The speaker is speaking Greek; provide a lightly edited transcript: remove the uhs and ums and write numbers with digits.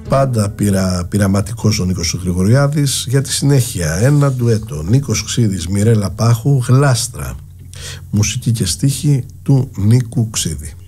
Πάντα πειραματικός ο Νίκος Γρηγοριάδης. Για τη συνέχεια ένα ντουέτο, Νίκος Ξίδης, Μιρέλα Πάχου, Γλάστρα. Μουσική και στίχη του Νίκου Ξίδη.